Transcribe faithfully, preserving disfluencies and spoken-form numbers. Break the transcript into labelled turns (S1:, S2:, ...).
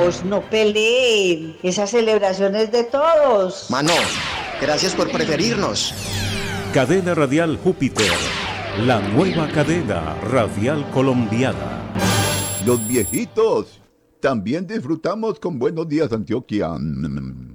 S1: vos no peleen. Esa celebración es de todos.
S2: Mano, gracias por preferirnos.
S3: Cadena Radial Júpiter, la nueva cadena radial colombiana.
S4: Los viejitos también disfrutamos con Buenos Días, Antioquia.